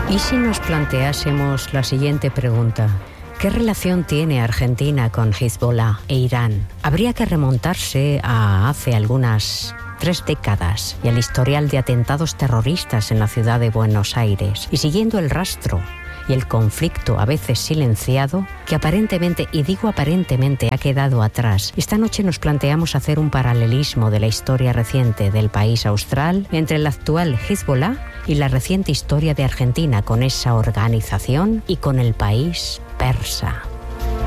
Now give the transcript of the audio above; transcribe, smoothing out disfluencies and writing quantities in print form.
¿Y si nos planteásemos la siguiente pregunta? ¿Qué relación tiene Argentina con Hezbollah e Irán? Habría que remontarse a hace algunas 3 décadas y al historial de atentados terroristas en la ciudad de Buenos Aires. Y siguiendo el rastro y el conflicto a veces silenciado, que aparentemente, y digo aparentemente, ha quedado atrás, esta noche nos planteamos hacer un paralelismo de la historia reciente del país austral entre el actual Hezbollah y la reciente historia de Argentina con esa organización y con el país persa.